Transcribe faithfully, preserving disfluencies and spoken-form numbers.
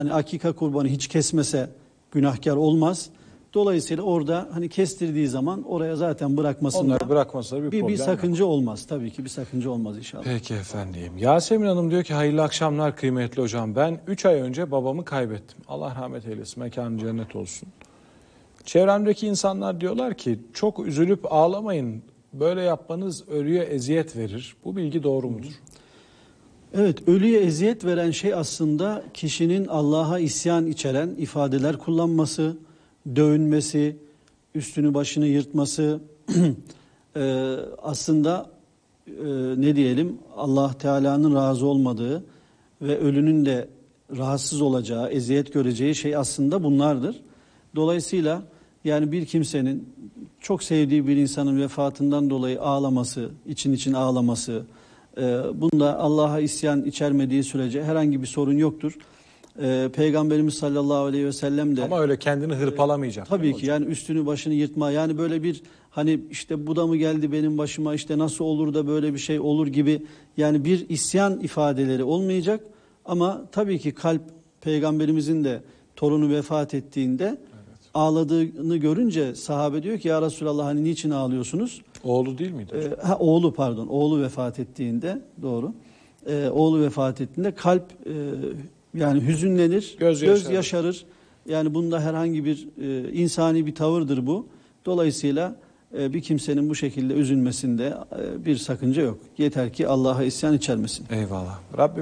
hani akika kurbanı hiç kesmese günahkar olmaz. Dolayısıyla orada hani kestirdiği zaman oraya zaten bırakmasında Onları bırakmasında bir, bir, problem bir sakınca yok. olmaz. Tabii ki bir sakınca olmaz inşallah. Peki efendim. Yasemin Hanım diyor ki hayırlı akşamlar kıymetli hocam. Ben üç ay önce babamı kaybettim. Allah rahmet eylesin. Mekanı cennet olsun. Çevremdeki insanlar diyorlar ki çok üzülüp ağlamayın. Böyle yapmanız ölüye eziyet verir. Bu bilgi doğru mudur? Evet, ölüye eziyet veren şey aslında kişinin Allah'a isyan içeren ifadeler kullanması, dövünmesi, üstünü başını yırtması, ee, aslında e, ne diyelim Allah Teala'nın razı olmadığı ve ölünün de rahatsız olacağı, eziyet göreceği şey aslında bunlardır. Dolayısıyla yani bir kimsenin çok sevdiği bir insanın vefatından dolayı ağlaması, için için ağlaması, e, bunda Allah'a isyan içermediği sürece herhangi bir sorun yoktur. E, Peygamberimiz sallallahu aleyhi ve sellem de... Ama öyle kendini hırpalamayacak. E, tabii ki yani üstünü başını yırtma, yani böyle bir hani işte bu da mı geldi benim başıma, işte nasıl olur da böyle bir şey olur gibi, yani bir isyan ifadeleri olmayacak. Ama tabii ki kalp, Peygamberimizin de torunu vefat ettiğinde evet, ağladığını görünce sahabe diyor ki ya Resulallah hani niçin ağlıyorsunuz? Oğlu değil miydi? Ee, ha, oğlu pardon oğlu vefat ettiğinde doğru. Ee, oğlu vefat ettiğinde kalp e, yani hüzünlenir, göz, göz yaşarır. yaşarır. Yani bunda herhangi bir e, insani bir tavırdır bu. Dolayısıyla e, bir kimsenin bu şekilde üzülmesinde e, bir sakınca yok. Yeter ki Allah'a isyan içermesin. Eyvallah. Rabbim